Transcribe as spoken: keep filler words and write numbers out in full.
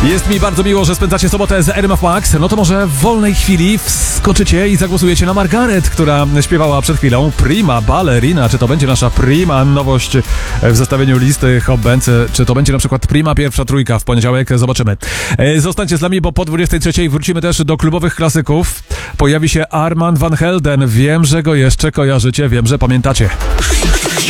Jest mi bardzo miło, że spędzacie sobotę z R M F Max. No to może w wolnej chwili wskoczycie i zagłosujecie na Margaret, która śpiewała przed chwilą Prima Ballerina. Czy to będzie nasza prima nowość w zestawieniu listy Hot Bands, czy to będzie na przykład prima pierwsza trójka w poniedziałek? Zobaczymy. Zostańcie z nami, bo po dwudziestej trzeciej wrócimy też do klubowych klasyków. Pojawi się Armand van Helden. Wiem, że go jeszcze kojarzycie, wiem, że pamiętacie.